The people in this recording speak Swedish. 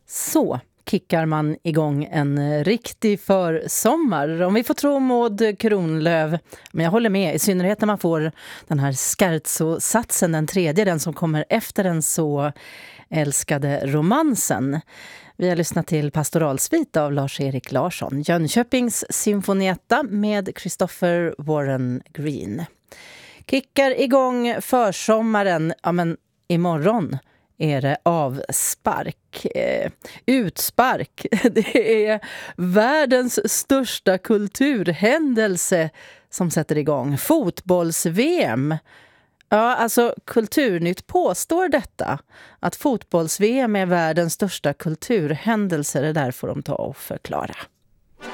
Så kickar man igång en riktig försommar. Om vi får tro Maud Kronlöf. Men jag håller med, i synnerhet när man får den här scherzo-satsen, den tredje, den som kommer efter den så älskade romansen. Vi har lyssnat till Pastoralsvit av Lars-Erik Larsson, Jönköpings symfonietta med Christopher Warren Green. Kickar igång försommaren, ja men imorgon är det avspark, utspark. Det är världens största kulturhändelse som sätter igång. Fotbolls-VM. Ja, alltså Kulturnytt påstår detta. Att fotbolls-VM är världens största kulturhändelse. Det där får de ta och förklara.